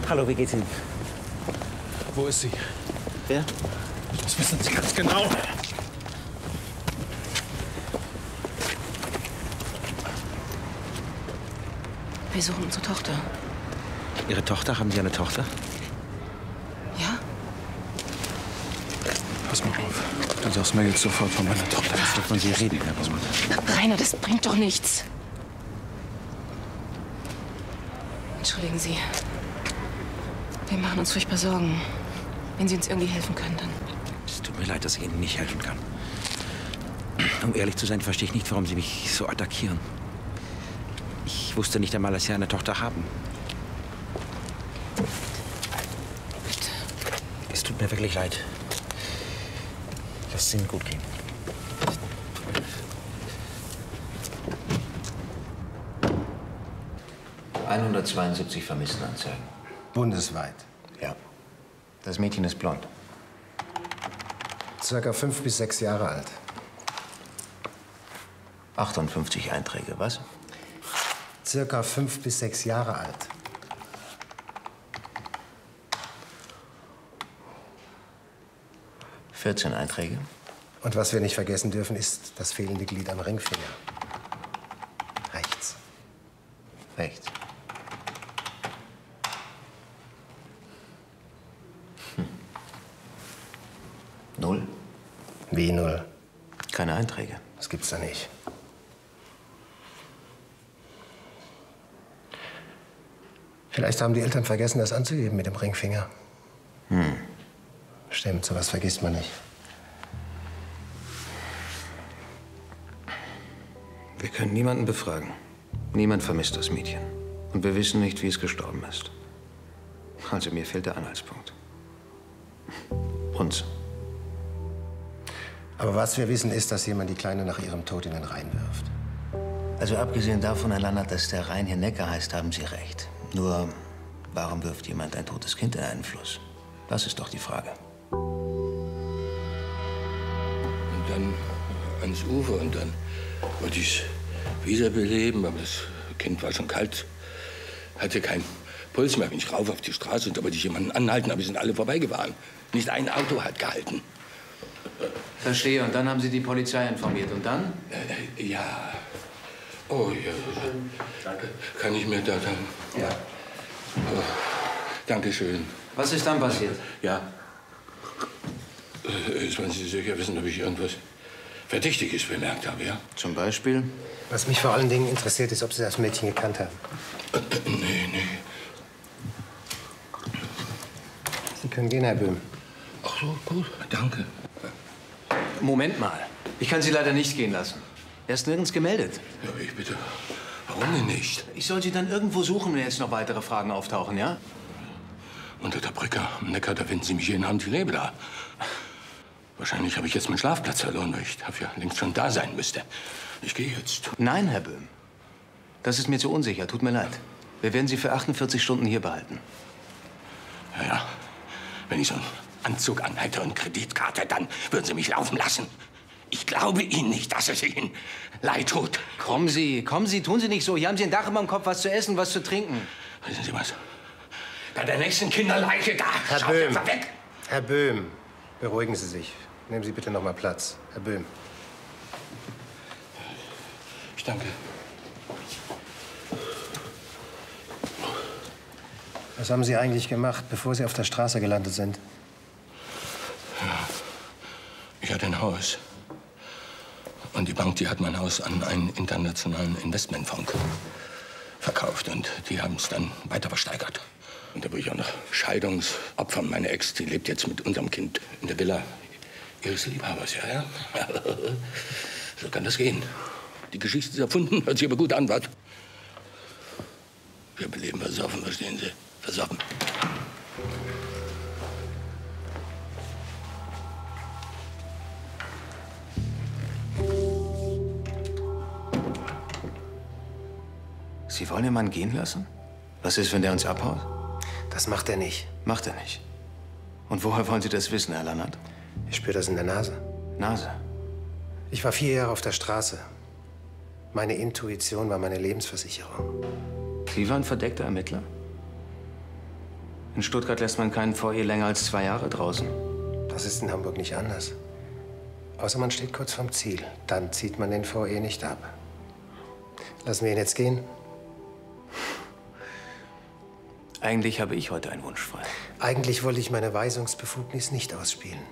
Hallo, wie geht's Ihnen? Wo ist sie? Wer? Das wissen Sie ganz genau. Wir suchen unsere Tochter. Ihre Tochter? Haben Sie eine Tochter? Ja? Pass mal auf. Du sagst mir jetzt sofort von meiner Tochter. Ich will von Sie reden, Herr Bosmann. Rainer, das bringt doch nichts. Entschuldigen Sie. Wir machen uns furchtbar Sorgen. Wenn Sie uns irgendwie helfen können, dann... Es tut mir leid, dass ich Ihnen nicht helfen kann. Um ehrlich zu sein, verstehe ich nicht, warum Sie mich so attackieren. Ich wusste nicht einmal, dass Sie eine Tochter haben. Bitte. Es tut mir wirklich leid. Lass es Ihnen gut gehen. 172 Vermisstenanzeigen. Bundesweit. Ja. Das Mädchen ist blond. Circa 5 bis 6 Jahre alt. 58 Einträge, was? Circa 5 bis 6 Jahre alt. – 14 Einträge. Und was wir nicht vergessen dürfen, ist das fehlende Glied am Ringfinger. Rechts. Rechts. Null. Wie 0? Keine Einträge. Das gibt's da nicht. Vielleicht haben die Eltern vergessen, das anzugeben mit dem Ringfinger. Stimmt, sowas vergisst man nicht. Wir können niemanden befragen. Niemand vermisst das Mädchen. Und wir wissen nicht, wie es gestorben ist. Also mir fehlt der Anhaltspunkt. Uns. Aber was wir wissen, ist, dass jemand die Kleine nach ihrem Tod in den Rhein wirft. Also abgesehen davon, Herr Lannert, dass der Rhein hier Neckar heißt, haben Sie recht. Nur, warum wirft jemand ein totes Kind in einen Fluss? Das ist doch die Frage. Und dann ans Ufer und dann wollte ich es wieder beleben, aber das Kind war schon kalt, hatte keinen Puls mehr. Bin ich rauf auf die Straße und da wollte ich jemanden anhalten, aber wir sind alle vorbeigefahren. Nicht ein Auto hat gehalten. Verstehe. Und dann haben Sie die Polizei informiert. Und dann? Ja. Oh ja. Danke. Kann ich mir da dann... Ja. Oh, Dankeschön. Was ist dann passiert? Ja. Wollen Sie sicher wissen, ob ich irgendwas Verdächtiges bemerkt habe, ja? Zum Beispiel? Was mich vor allen Dingen interessiert, ist, ob Sie das Mädchen gekannt haben. Nee. Sie können gehen, Herr Böhm. Ach so, gut. Danke. Moment mal. Ich kann Sie leider nicht gehen lassen. Er ist nirgends gemeldet. Ja, ich bitte. Warum denn nicht? Ich soll Sie dann irgendwo suchen, wenn jetzt noch weitere Fragen auftauchen, ja? Unter der Brücke am Neckar, da finden Sie mich jeden Abend, ich lebe da. Wahrscheinlich habe ich jetzt meinen Schlafplatz verloren, weil ich dafür längst schon da sein müsste. Ich gehe jetzt. Nein, Herr Böhm. Das ist mir zu unsicher. Tut mir leid. Wir werden Sie für 48 Stunden hier behalten. Ja. Wenn ich so einen Anzug anhätte und Kreditkarte, dann würden Sie mich laufen lassen. Ich glaube Ihnen nicht, dass es Ihnen leid tut. Kommen Sie, tun Sie nicht so. Hier haben Sie ein Dach über dem Kopf, was zu essen, was zu trinken. Wissen Sie was? Bei der nächsten Kinderleiche da. Herr schaut Böhm. einfach weg. Herr Böhm, beruhigen Sie sich. Nehmen Sie bitte noch mal Platz. Herr Böhm. Ich danke. Was haben Sie eigentlich gemacht, bevor Sie auf der Straße gelandet sind? Ich hatte ein Haus. Und die Bank, die hat mein Haus an einen internationalen Investmentfonds verkauft. Und die haben es dann weiter versteigert. Und da wurde ich auch noch Scheidungsopfer. Meine Ex, die lebt jetzt mit unserem Kind in der Villa ihres Liebhabers. Ja. So kann das gehen. Die Geschichte ist erfunden, hört sich aber gut an, was? Wir beleben versoffen, verstehen Sie? Versoffen. Sie wollen den Mann gehen lassen? Was ist, wenn der uns abhaut? Das macht er nicht. Macht er nicht. Und woher wollen Sie das wissen, Herr Lannert? Ich spüre das in der Nase. Nase. Ich war 4 Jahre auf der Straße. Meine Intuition war meine Lebensversicherung. Sie waren verdeckter Ermittler? In Stuttgart lässt man keinen Foyer länger als 2 Jahre draußen. Das ist in Hamburg nicht anders. Außer man steht kurz vorm Ziel. Dann zieht man den Foyer nicht ab. Lassen wir ihn jetzt gehen? Eigentlich habe ich heute einen Wunsch frei. Eigentlich wollte ich meine Weisungsbefugnis nicht ausspielen.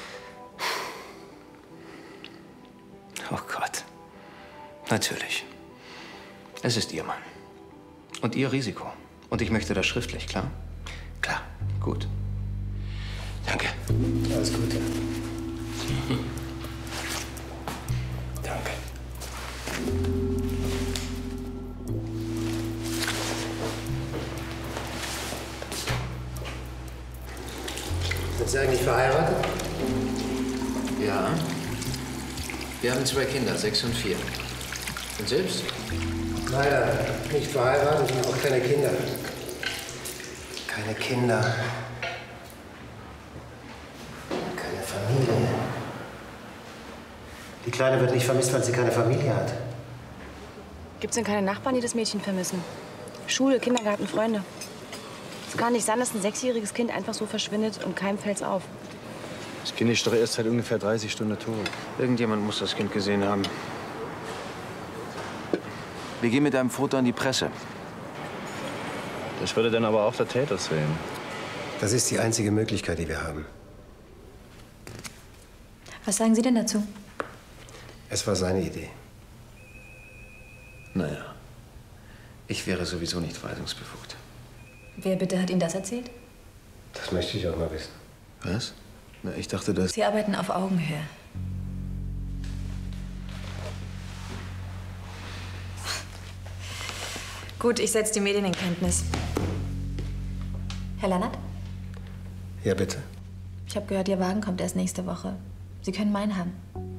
Oh Gott. Natürlich. Es ist Ihr Mann. Und Ihr Risiko. Und ich möchte das schriftlich, klar? Klar. Gut. Danke. Alles Gute. Danke. Sind Sie eigentlich verheiratet? Ja. Wir haben 2 Kinder, 6 und 4. Und selbst? Leider nicht verheiratet und auch keine Kinder. Keine Kinder. Keine Familie. Die Kleine wird nicht vermisst, weil sie keine Familie hat. Gibt's denn keine Nachbarn, die das Mädchen vermissen? Schule, Kindergarten, Freunde. Es kann nicht sein, dass ein 6-jähriges Kind einfach so verschwindet und keinem fällt's auf. Das Kind ist doch erst seit ungefähr 30 Stunden tot. Irgendjemand muss das Kind gesehen haben. Wir gehen mit einem Foto an die Presse. Das würde dann aber auch der Täter sehen. Das ist die einzige Möglichkeit, die wir haben. Was sagen Sie denn dazu? Es war seine Idee. Naja, ich wäre sowieso nicht weisungsbefugt. Wer bitte hat Ihnen das erzählt? Das möchte ich auch mal wissen. Was? Na, ich dachte, dass... Sie arbeiten auf Augenhöhe. Gut, ich setze die Medien in Kenntnis. Herr Lannert? Ja, bitte. Ich habe gehört, Ihr Wagen kommt erst nächste Woche. Sie können meinen haben.